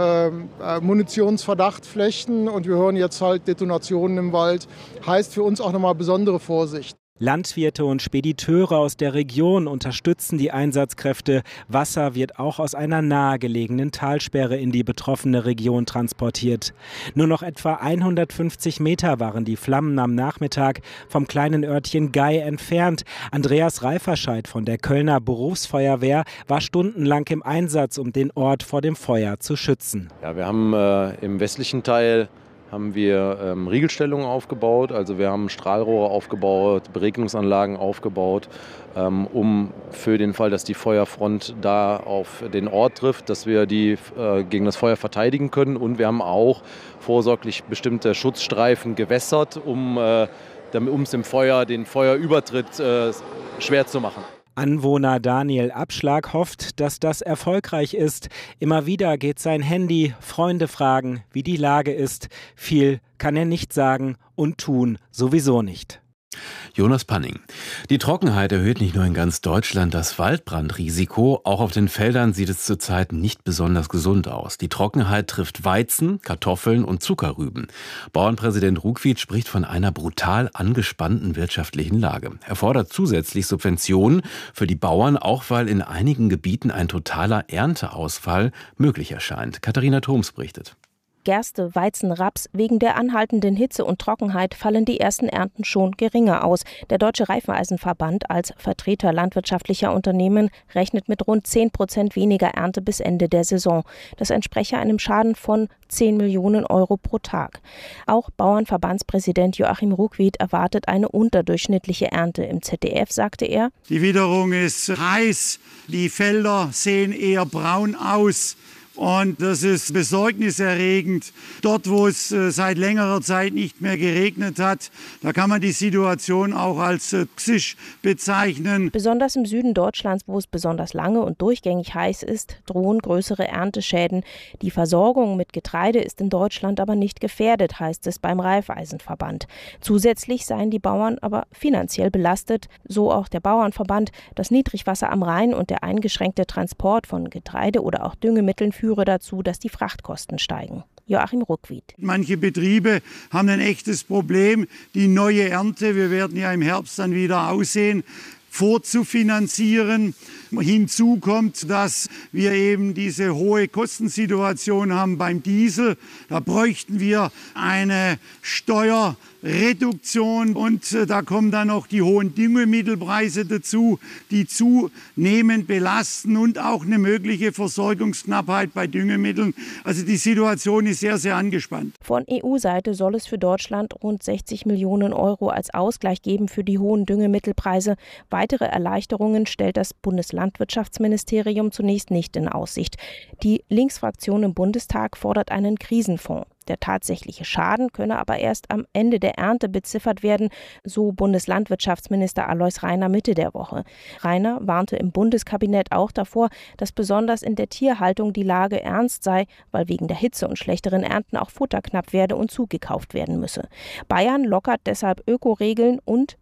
Munitionsverdachtflächen und wir hören jetzt halt Detonationen im Wald. Heißt für uns auch noch mal besondere Vorsicht. Landwirte und Spediteure aus der Region unterstützen die Einsatzkräfte. Wasser wird auch aus einer nahegelegenen Talsperre in die betroffene Region transportiert. Nur noch etwa 150 Meter waren die Flammen am Nachmittag vom kleinen Örtchen Gay entfernt. Andreas Reiferscheid von der Kölner Berufsfeuerwehr war stundenlang im Einsatz, um den Ort vor dem Feuer zu schützen. Ja, wir haben im westlichen Teil Riegelstellungen aufgebaut, also wir haben Strahlrohre aufgebaut, Beregnungsanlagen aufgebaut, um für den Fall, dass die Feuerfront da auf den Ort trifft, dass wir die gegen das Feuer verteidigen können. Und wir haben auch vorsorglich bestimmte Schutzstreifen gewässert, um es den Feuerübertritt schwer zu machen. Anwohner Daniel Abschlag hofft, dass das erfolgreich ist. Immer wieder geht sein Handy, Freunde fragen, wie die Lage ist. Viel kann er nicht sagen und tun sowieso nicht. Jonas Panning. Die Trockenheit erhöht nicht nur in ganz Deutschland das Waldbrandrisiko, auch auf den Feldern sieht es zurzeit nicht besonders gesund aus. Die Trockenheit trifft Weizen, Kartoffeln und Zuckerrüben. Bauernpräsident Ruckwied spricht von einer brutal angespannten wirtschaftlichen Lage. Er fordert zusätzlich Subventionen für die Bauern, auch weil in einigen Gebieten ein totaler Ernteausfall möglich erscheint. Katharina Thoms berichtet. Gerste, Weizen, Raps. Wegen der anhaltenden Hitze und Trockenheit fallen die ersten Ernten schon geringer aus. Der Deutsche Reifeneisenverband als Vertreter landwirtschaftlicher Unternehmen rechnet mit rund 10% weniger Ernte bis Ende der Saison. Das entspreche einem Schaden von 10 Millionen Euro pro Tag. Auch Bauernverbandspräsident Joachim Ruckwied erwartet eine unterdurchschnittliche Ernte. Im ZDF sagte er: Die Witterung ist heiß, die Felder sehen eher braun aus. Und das ist besorgniserregend. Dort, wo es seit längerer Zeit nicht mehr geregnet hat, da kann man die Situation auch als toxisch bezeichnen. Besonders im Süden Deutschlands, wo es besonders lange und durchgängig heiß ist, drohen größere Ernteschäden. Die Versorgung mit Getreide ist in Deutschland aber nicht gefährdet, heißt es beim Raiffeisenverband. Zusätzlich seien die Bauern aber finanziell belastet, so auch der Bauernverband. Das Niedrigwasser am Rhein und der eingeschränkte Transport von Getreide oder auch Düngemitteln führe dazu, dass die Frachtkosten steigen. Joachim Ruckwied. Manche Betriebe haben ein echtes Problem, die neue Ernte, wir werden ja im Herbst dann wieder aussehen, vorzufinanzieren. Hinzu kommt, dass wir eben diese hohe Kostensituation haben beim Diesel. Da bräuchten wir eine Steuerreduktion und da kommen dann noch die hohen Düngemittelpreise dazu, die zunehmend belasten und auch eine mögliche Versorgungsknappheit bei Düngemitteln. Also die Situation ist sehr, sehr angespannt. Von EU-Seite soll es für Deutschland rund 60 Millionen Euro als Ausgleich geben für die hohen Düngemittelpreise. Weitere Erleichterungen stellt das Bundeslandwirtschaftsministerium zunächst nicht in Aussicht. Die Linksfraktion im Bundestag fordert einen Krisenfonds. Der tatsächliche Schaden könne aber erst am Ende der Ernte beziffert werden, so Bundeslandwirtschaftsminister Alois Rainer Mitte der Woche. Rainer warnte im Bundeskabinett auch davor, dass besonders in der Tierhaltung die Lage ernst sei, weil wegen der Hitze und schlechteren Ernten auch Futter knapp werde und zugekauft werden müsse. Bayern lockert deshalb Ökoregeln und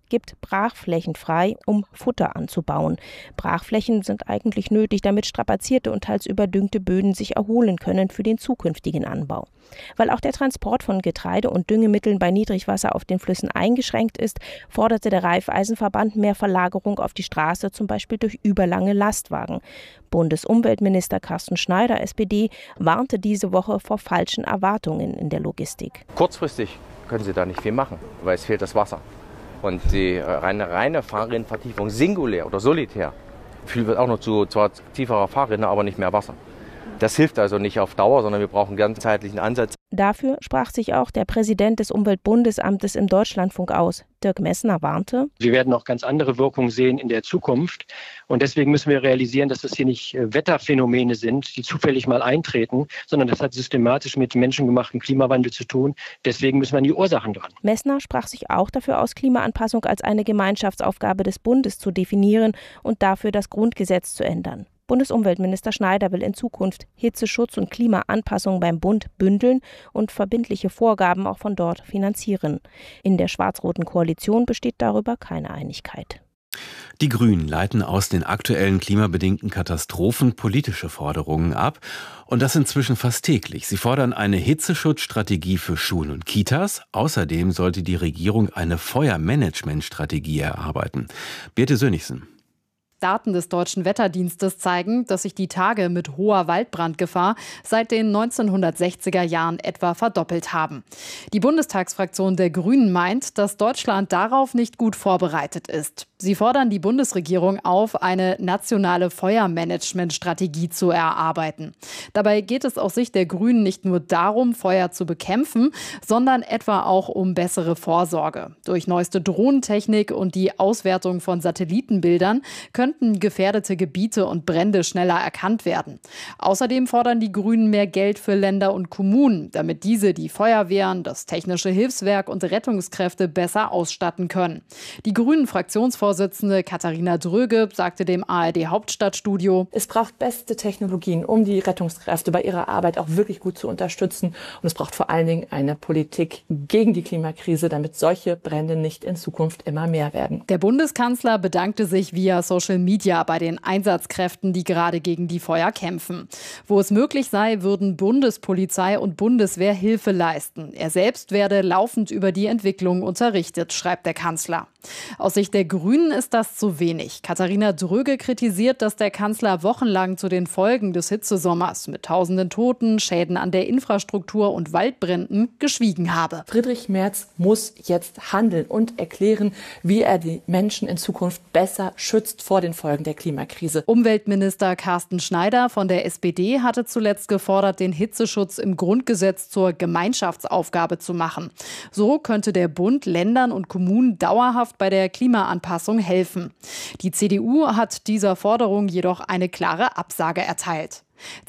gibt Brachflächen frei, um Futter anzubauen. Brachflächen sind eigentlich nötig, damit strapazierte und teils überdüngte Böden sich erholen können für den zukünftigen Anbau. Weil auch der Transport von Getreide und Düngemitteln bei Niedrigwasser auf den Flüssen eingeschränkt ist, forderte der Raiffeisenverband mehr Verlagerung auf die Straße, zum Beispiel durch überlange Lastwagen. Bundesumweltminister Carsten Schneider, SPD, warnte diese Woche vor falschen Erwartungen in der Logistik. Kurzfristig können Sie da nicht viel machen, weil es fehlt das Wasser. Und die reine Fahrrinnenvertiefung singulär oder solitär führt auch noch zu zwar tieferer Fahrrinne, aber nicht mehr Wasser. Das hilft also nicht auf Dauer, sondern wir brauchen einen ganzheitlichen Ansatz. Dafür sprach sich auch der Präsident des Umweltbundesamtes im Deutschlandfunk aus. Dirk Messner warnte: Wir werden auch ganz andere Wirkungen sehen in der Zukunft. Und deswegen müssen wir realisieren, dass das hier nicht Wetterphänomene sind, die zufällig mal eintreten, sondern das hat systematisch mit menschengemachten Klimawandel zu tun. Deswegen müssen wir an die Ursachen dran. Messner sprach sich auch dafür aus, Klimaanpassung als eine Gemeinschaftsaufgabe des Bundes zu definieren und dafür das Grundgesetz zu ändern. Bundesumweltminister Schneider will in Zukunft Hitzeschutz und Klimaanpassung beim Bund bündeln und verbindliche Vorgaben auch von dort finanzieren. In der schwarz-roten Koalition besteht darüber keine Einigkeit. Die Grünen leiten aus den aktuellen klimabedingten Katastrophen politische Forderungen ab. Und das inzwischen fast täglich. Sie fordern eine Hitzeschutzstrategie für Schulen und Kitas. Außerdem sollte die Regierung eine Feuermanagementstrategie erarbeiten. Birte Sönnigsen. Daten des Deutschen Wetterdienstes zeigen, dass sich die Tage mit hoher Waldbrandgefahr seit den 1960er Jahren etwa verdoppelt haben. Die Bundestagsfraktion der Grünen meint, dass Deutschland darauf nicht gut vorbereitet ist. Sie fordern die Bundesregierung auf, eine nationale Feuermanagementstrategie zu erarbeiten. Dabei geht es aus Sicht der Grünen nicht nur darum, Feuer zu bekämpfen, sondern etwa auch um bessere Vorsorge. Durch neueste Drohnentechnik und die Auswertung von Satellitenbildern könnten gefährdete Gebiete und Brände schneller erkannt werden. Außerdem fordern die Grünen mehr Geld für Länder und Kommunen, damit diese die Feuerwehren, das Technische Hilfswerk und Rettungskräfte besser ausstatten können. Die Grünen-Fraktionsvorsitzende Katharina Dröge sagte dem ARD-Hauptstadtstudio: Es braucht beste Technologien, um die Rettungskräfte bei ihrer Arbeit auch wirklich gut zu unterstützen. Und es braucht vor allen Dingen eine Politik gegen die Klimakrise, damit solche Brände nicht in Zukunft immer mehr werden. Der Bundeskanzler bedankte sich via Social Media bei den Einsatzkräften, die gerade gegen die Feuer kämpfen. Wo es möglich sei, würden Bundespolizei und Bundeswehr Hilfe leisten. Er selbst werde laufend über die Entwicklung unterrichtet, schreibt der Kanzler. Aus Sicht der Grünen ist das zu wenig. Katharina Dröge kritisiert, dass der Kanzler wochenlang zu den Folgen des Hitzesommers mit tausenden Toten, Schäden an der Infrastruktur und Waldbränden geschwiegen habe. Friedrich Merz muss jetzt handeln und erklären, wie er die Menschen in Zukunft besser schützt vor den Folgen der Klimakrise. Umweltminister Carsten Schneider von der SPD hatte zuletzt gefordert, den Hitzeschutz im Grundgesetz zur Gemeinschaftsaufgabe zu machen. So könnte der Bund Ländern und Kommunen dauerhaft bei der Klimaanpassung helfen. Die CDU hat dieser Forderung jedoch eine klare Absage erteilt.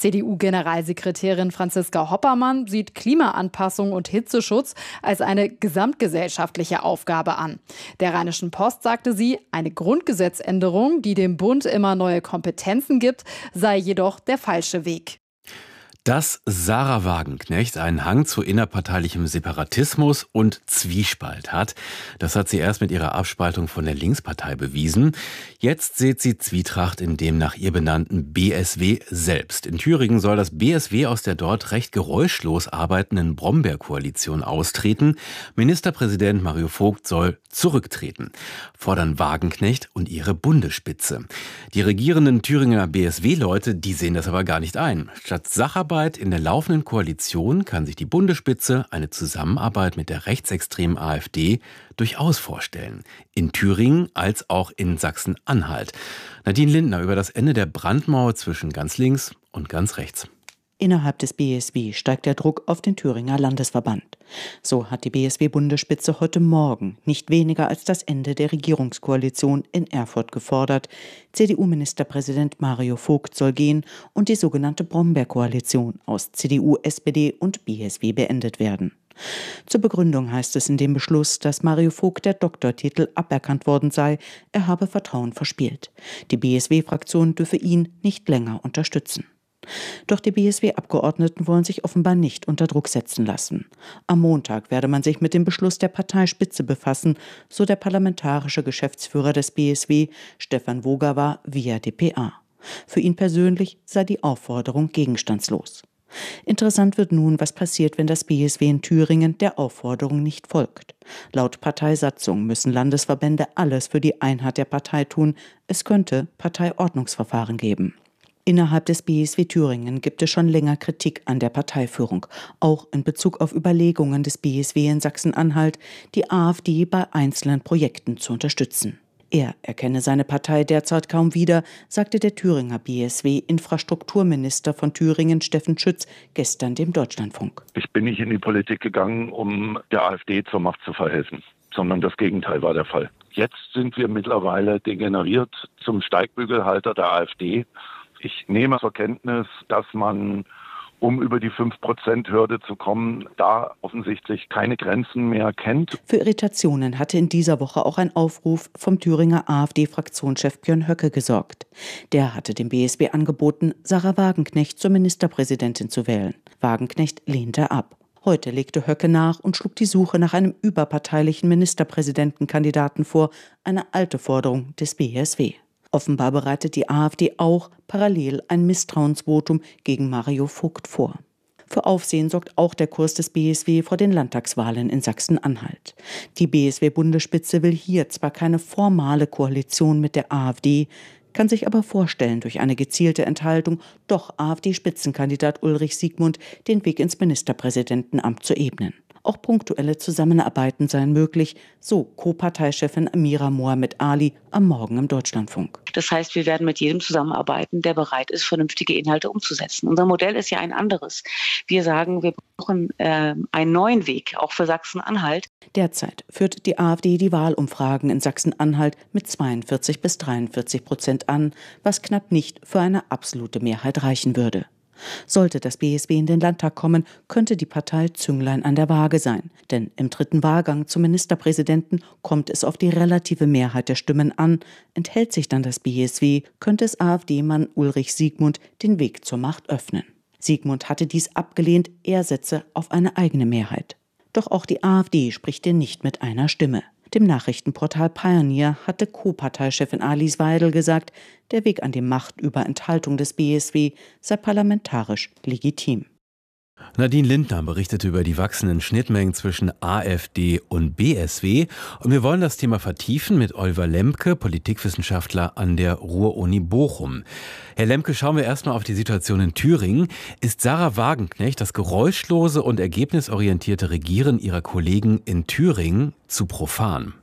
CDU-Generalsekretärin Franziska Hoppermann sieht Klimaanpassung und Hitzeschutz als eine gesamtgesellschaftliche Aufgabe an. Der Rheinischen Post sagte sie, eine Grundgesetzänderung, die dem Bund immer neue Kompetenzen gibt, sei jedoch der falsche Weg. Dass Sarah Wagenknecht einen Hang zu innerparteilichem Separatismus und Zwiespalt hat, das hat sie erst mit ihrer Abspaltung von der Linkspartei bewiesen. Jetzt sieht sie Zwietracht in dem nach ihr benannten BSW selbst. In Thüringen soll das BSW aus der dort recht geräuschlos arbeitenden Brombeer-Koalition austreten. Ministerpräsident Mario Vogt soll zurücktreten, fordern Wagenknecht und ihre Bundesspitze. Die regierenden Thüringer BSW-Leute, die sehen das aber gar nicht ein. Statt Sacharbeit in der laufenden Koalition kann sich die Bundesspitze eine Zusammenarbeit mit der rechtsextremen AfD durchaus vorstellen. In Thüringen als auch in Sachsen-Anhalt. Nadine Lindner über das Ende der Brandmauer zwischen ganz links und ganz rechts. Innerhalb des BSW steigt der Druck auf den Thüringer Landesverband. So hat die BSW-Bundesspitze heute Morgen nicht weniger als das Ende der Regierungskoalition in Erfurt gefordert. CDU-Ministerpräsident Mario Vogt soll gehen und die sogenannte Brombeer-Koalition aus CDU, SPD und BSW beendet werden. Zur Begründung heißt es in dem Beschluss, dass Mario Vogt der Doktortitel aberkannt worden sei. Er habe Vertrauen verspielt. Die BSW-Fraktion dürfe ihn nicht länger unterstützen. Doch die BSW-Abgeordneten wollen sich offenbar nicht unter Druck setzen lassen. Am Montag werde man sich mit dem Beschluss der Parteispitze befassen, so der parlamentarische Geschäftsführer des BSW, Stefan Wogawa, via dpa. Für ihn persönlich sei die Aufforderung gegenstandslos. Interessant wird nun, was passiert, wenn das BSW in Thüringen der Aufforderung nicht folgt. Laut Parteisatzung müssen Landesverbände alles für die Einheit der Partei tun. Es könnte Parteiordnungsverfahren geben. Innerhalb des BSW Thüringen gibt es schon länger Kritik an der Parteiführung, auch in Bezug auf Überlegungen des BSW in Sachsen-Anhalt, die AfD bei einzelnen Projekten zu unterstützen. Er erkenne seine Partei derzeit kaum wieder, sagte der Thüringer BSW-Infrastrukturminister von Thüringen, Steffen Schütz, gestern dem Deutschlandfunk. Ich bin nicht in die Politik gegangen, um der AfD zur Macht zu verhelfen, sondern das Gegenteil war der Fall. Jetzt sind wir mittlerweile degeneriert zum Steigbügelhalter der AfD. Ich nehme zur Kenntnis, dass man, um über die 5%-Hürde zu kommen, da offensichtlich keine Grenzen mehr kennt. Für Irritationen hatte in dieser Woche auch ein Aufruf vom Thüringer AfD-Fraktionschef Björn Höcke gesorgt. Der hatte dem BSW angeboten, Sarah Wagenknecht zur Ministerpräsidentin zu wählen. Wagenknecht lehnte ab. Heute legte Höcke nach und schlug die Suche nach einem überparteilichen Ministerpräsidentenkandidaten vor, eine alte Forderung des BSW. Offenbar bereitet die AfD auch parallel ein Misstrauensvotum gegen Mario Vogt vor. Für Aufsehen sorgt auch der Kurs des BSW vor den Landtagswahlen in Sachsen-Anhalt. Die BSW-Bundesspitze will hier zwar keine formale Koalition mit der AfD, kann sich aber vorstellen, durch eine gezielte Enthaltung doch AfD-Spitzenkandidat Ulrich Siegmund den Weg ins Ministerpräsidentenamt zu ebnen. Auch punktuelle Zusammenarbeiten seien möglich, so Co-Parteichefin Amira Mohamed Ali am Morgen im Deutschlandfunk. Das heißt, wir werden mit jedem zusammenarbeiten, der bereit ist, vernünftige Inhalte umzusetzen. Unser Modell ist ja ein anderes. Wir sagen, wir brauchen einen neuen Weg, auch für Sachsen-Anhalt. Derzeit führt die AfD die Wahlumfragen in Sachsen-Anhalt mit 42-43% an, was knapp nicht für eine absolute Mehrheit reichen würde. Sollte das BSW in den Landtag kommen, könnte die Partei Zünglein an der Waage sein. Denn im dritten Wahlgang zum Ministerpräsidenten kommt es auf die relative Mehrheit der Stimmen an. Enthält sich dann das BSW, könnte es AfD-Mann Ulrich Siegmund den Weg zur Macht öffnen. Siegmund hatte dies abgelehnt, er setze auf eine eigene Mehrheit. Doch auch die AfD spricht hier nicht mit einer Stimme. Dem Nachrichtenportal Pioneer hatte Co-Parteichefin Alice Weidel gesagt, der Weg an die Macht über Enthaltung des BSW sei parlamentarisch legitim. Nadine Lindner berichtete über die wachsenden Schnittmengen zwischen AfD und BSW. Und wir wollen das Thema vertiefen mit Oliver Lemke, Politikwissenschaftler an der Ruhr-Uni Bochum. Herr Lemke, schauen wir erstmal auf die Situation in Thüringen. Ist Sarah Wagenknecht das geräuschlose und ergebnisorientierte Regieren ihrer Kollegen in Thüringen zu profan?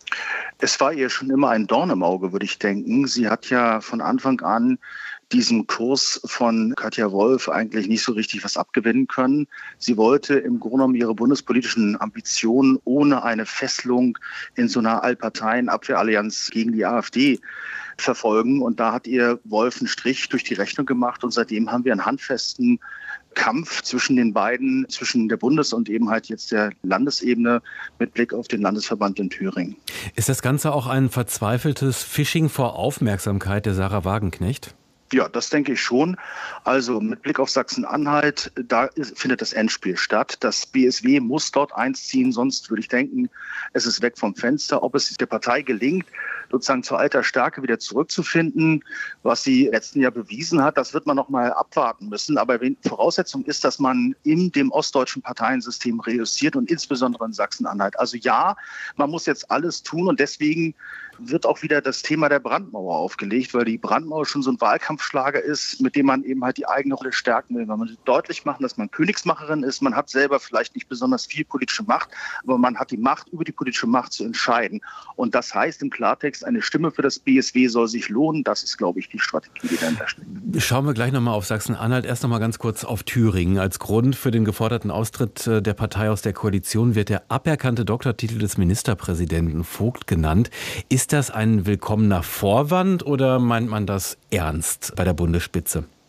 Es war ihr schon immer ein Dorn im Auge, würde ich denken. Sie hat ja von Anfang an diesem Kurs von Katja Wolf eigentlich nicht so richtig was abgewinnen können. Sie wollte im Grunde genommen ihre bundespolitischen Ambitionen ohne eine Fesselung in so einer Allparteien-Abwehrallianz gegen die AfD verfolgen. Und da hat ihr Wolf einen Strich durch die Rechnung gemacht. Und seitdem haben wir einen handfesten Kampf zwischen den beiden, zwischen der Bundes- und eben halt jetzt der Landesebene mit Blick auf den Landesverband in Thüringen. Ist das Ganze auch ein verzweifeltes Fishing vor Aufmerksamkeit der Sarah Wagenknecht? Ja, das denke ich schon. Also mit Blick auf Sachsen-Anhalt, da findet das Endspiel statt. Das BSW muss dort einziehen, sonst würde ich denken, es ist weg vom Fenster. Ob es der Partei gelingt, sozusagen zur alter Stärke wieder zurückzufinden, was sie letzten Jahr bewiesen hat, das wird man noch mal abwarten müssen. Aber Voraussetzung ist, dass man in dem ostdeutschen Parteiensystem reüssiert und insbesondere in Sachsen-Anhalt. Also ja, man muss jetzt alles tun und deswegen wird auch wieder das Thema der Brandmauer aufgelegt, weil die Brandmauer schon so ein Wahlkampfschlager ist, mit dem man eben halt die eigene Rolle stärken will. Weil man deutlich machen, dass man Königsmacherin ist. Man hat selber vielleicht nicht besonders viel politische Macht, aber man hat die Macht, über die politische Macht zu entscheiden. Und das heißt im Klartext, eine Stimme für das BSW soll sich lohnen. Das ist, glaube ich, die Strategie, die dahinter steht. Schauen wir gleich nochmal auf Sachsen-Anhalt. Erst nochmal ganz kurz auf Thüringen. Als Grund für den geforderten Austritt der Partei aus der Koalition wird der aberkannte Doktortitel des Ministerpräsidenten Vogt genannt. Ist das ein willkommener Vorwand oder meint man das ernst bei der Bundesspitze?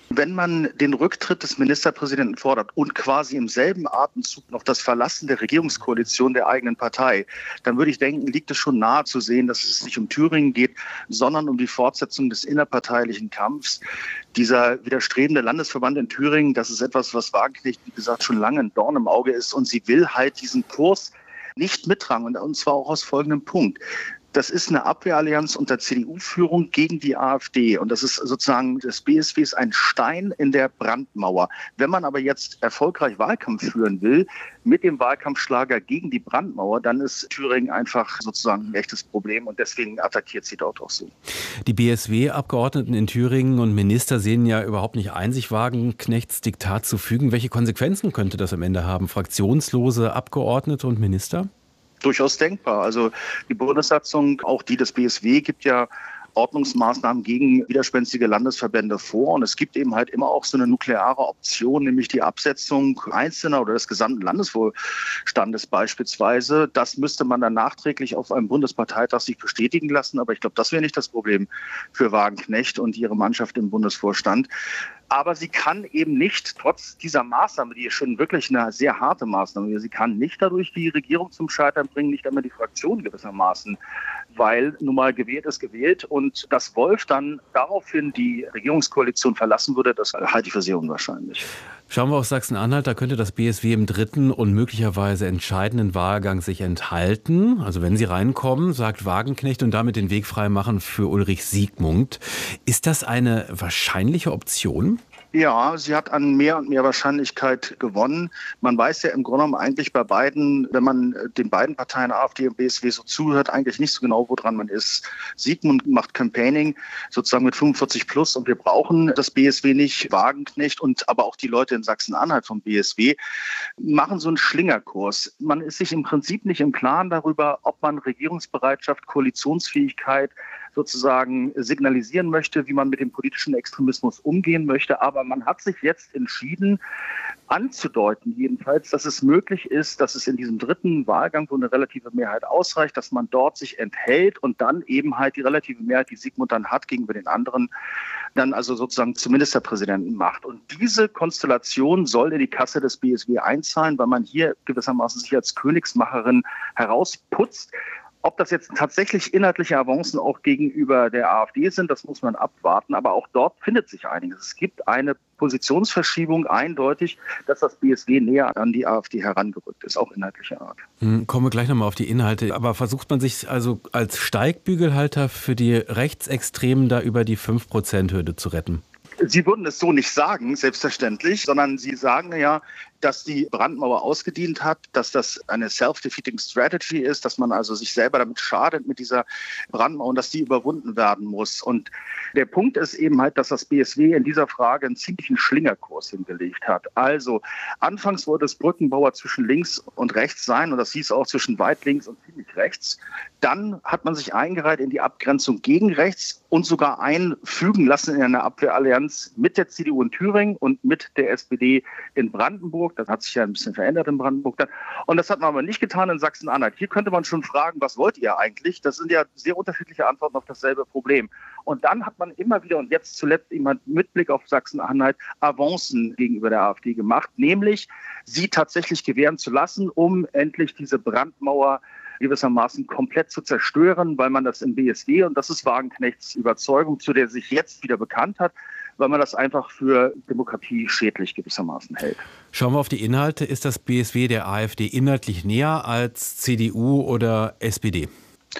Wenn man den Rücktritt des Ministerpräsidenten fordert und quasi im selben Atemzug noch das Verlassen der Regierungskoalition der eigenen Partei, dann würde ich denken, liegt es schon nahe zu sehen, dass es nicht um Thüringen geht, sondern um die Fortsetzung des innerparteilichen Kampfs. Dieser widerstrebende Landesverband in Thüringen, das ist etwas, was Wagenknecht, wie gesagt, schon lange ein Dorn im Auge ist. Und sie will halt diesen Kurs nicht mittragen. Und zwar auch aus folgendem Punkt. Das ist eine Abwehrallianz unter CDU-Führung gegen die AfD. Und das ist sozusagen, das BSW ist ein Stein in der Brandmauer. Wenn man aber jetzt erfolgreich Wahlkampf führen will, mit dem Wahlkampfschlager gegen die Brandmauer, dann ist Thüringen einfach sozusagen ein echtes Problem. Und deswegen attackiert sie dort auch so. Die BSW-Abgeordneten in Thüringen und Minister sehen ja überhaupt nicht ein, sich Wagenknechts Diktat zu fügen. Welche Konsequenzen könnte das am Ende haben? Fraktionslose Abgeordnete und Minister? Durchaus denkbar. Also die Bundessatzung, auch die des BSW, gibt ja Ordnungsmaßnahmen gegen widerspenstige Landesverbände vor. Und es gibt eben halt immer auch so eine nukleare Option, nämlich die Absetzung einzelner oder des gesamten Landesvorstandes beispielsweise. Das müsste man dann nachträglich auf einem Bundesparteitag sich bestätigen lassen. Aber ich glaube, das wäre nicht das Problem für Wagenknecht und ihre Mannschaft im Bundesvorstand. Aber sie kann eben nicht, trotz dieser Maßnahme, die ist schon wirklich eine sehr harte Maßnahme, sie kann nicht dadurch die Regierung zum Scheitern bringen, nicht einmal die Fraktion gewissermaßen, weil nun mal gewählt ist gewählt. Und dass Wolf dann daraufhin die Regierungskoalition verlassen würde, das halte ich für sehr unwahrscheinlich. Schauen wir auf Sachsen-Anhalt, da könnte das BSW im dritten und möglicherweise entscheidenden Wahlgang sich enthalten. Also wenn sie reinkommen, sagt Wagenknecht, und damit den Weg frei machen für Ulrich Siegmund. Ist das eine wahrscheinliche Option? Ja, sie hat an mehr und mehr Wahrscheinlichkeit gewonnen. Man weiß ja im Grunde genommen eigentlich bei beiden, wenn man den beiden Parteien AfD und BSW so zuhört, eigentlich nicht so genau, woran man ist. Siegmund macht Campaigning sozusagen mit 45 plus und wir brauchen das BSW nicht. Wagenknecht und aber auch die Leute in Sachsen-Anhalt vom BSW machen so einen Schlingerkurs. Man ist sich im Prinzip nicht im Klaren darüber, ob man Regierungsbereitschaft, Koalitionsfähigkeit sozusagen signalisieren möchte, wie man mit dem politischen Extremismus umgehen möchte. Aber man hat sich jetzt entschieden, anzudeuten jedenfalls, dass es möglich ist, dass es in diesem dritten Wahlgang, wo eine relative Mehrheit ausreicht, dass man dort sich enthält und dann eben halt die relative Mehrheit, die Siegmund dann hat gegenüber den anderen, dann also sozusagen zum Ministerpräsidenten macht. Und diese Konstellation soll in die Kasse des BSW einzahlen, weil man hier gewissermaßen sich als Königsmacherin herausputzt. Ob das jetzt tatsächlich inhaltliche Avancen auch gegenüber der AfD sind, das muss man abwarten. Aber auch dort findet sich einiges. Es gibt eine Positionsverschiebung eindeutig, dass das BSW näher an die AfD herangerückt ist, auch inhaltlicher Art. Kommen wir gleich nochmal auf die Inhalte. Aber versucht man sich also als Steigbügelhalter für die Rechtsextremen da über die 5%-Hürde zu retten? Sie würden es so nicht sagen, selbstverständlich, sondern Sie sagen ja, dass die Brandmauer ausgedient hat, dass das eine self-defeating strategy ist, dass man also sich selber damit schadet mit dieser Brandmauer und dass die überwunden werden muss. Und der Punkt ist eben halt, dass das BSW in dieser Frage einen ziemlichen Schlingerkurs hingelegt hat. Also anfangs wollte es Brückenbauer zwischen links und rechts sein und das hieß auch zwischen weit links und ziemlich rechts. Dann hat man sich eingereiht in die Abgrenzung gegen rechts und sogar einfügen lassen in eine Abwehrallianz mit der CDU in Thüringen und mit der SPD in Brandenburg. Das hat sich ja ein bisschen verändert in Brandenburg dann. Und das hat man aber nicht getan in Sachsen-Anhalt. Hier könnte man schon fragen, was wollt ihr eigentlich? Das sind ja sehr unterschiedliche Antworten auf dasselbe Problem. Und dann hat man immer wieder und jetzt zuletzt immer mit Blick auf Sachsen-Anhalt Avancen gegenüber der AfD gemacht, nämlich sie tatsächlich gewähren zu lassen, um endlich diese Brandmauer gewissermaßen komplett zu zerstören, weil man das im BSW, und das ist Wagenknechts Überzeugung, zu der sich jetzt wieder bekannt hat, weil man das einfach für Demokratie schädlich gewissermaßen hält. Schauen wir auf die Inhalte. Ist das BSW der AfD inhaltlich näher als CDU oder SPD?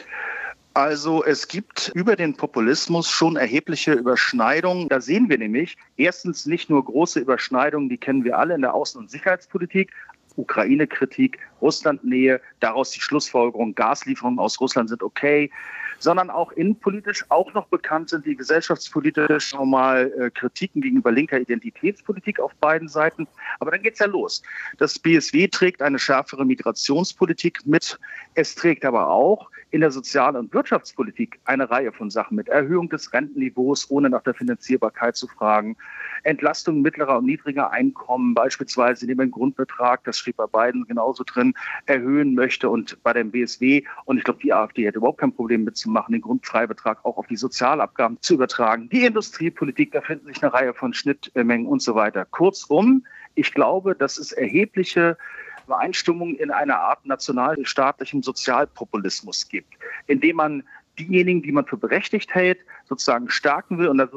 Also es gibt über den Populismus schon erhebliche Überschneidungen. Da sehen wir nämlich erstens nicht nur große Überschneidungen, die kennen wir alle in der Außen- und Sicherheitspolitik, Ukraine-Kritik, Russland-Nähe, daraus die Schlussfolgerung, Gaslieferungen aus Russland sind okay, sondern auch innenpolitisch auch noch bekannt sind die gesellschaftspolitisch nochmal Kritiken gegenüber linker Identitätspolitik auf beiden Seiten. Aber dann geht's ja los. Das BSW trägt eine schärfere Migrationspolitik mit. Es trägt aber auch in der Sozial- und Wirtschaftspolitik eine Reihe von Sachen mit Erhöhung des Rentenniveaus, ohne nach der Finanzierbarkeit zu fragen, Entlastung mittlerer und niedriger Einkommen, beispielsweise indem man den Grundbetrag, das steht bei beiden genauso drin, erhöhen möchte und bei dem BSW, und ich glaube, die AfD hätte überhaupt kein Problem mitzumachen, den Grundfreibetrag auch auf die Sozialabgaben zu übertragen. Die Industriepolitik, da finden sich eine Reihe von Schnittmengen und so weiter. Kurzum, ich glaube, dass es erhebliche Übereinstimmung in einer Art nationalstaatlichen Sozialpopulismus gibt, indem man diejenigen, die man für berechtigt hält, sozusagen stärken will und dann